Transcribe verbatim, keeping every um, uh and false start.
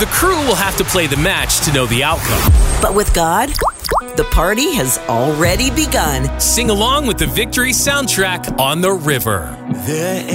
The crew will have to play the match to know the outcome. But with God, the party has already begun. Sing along with the victory soundtrack on the river.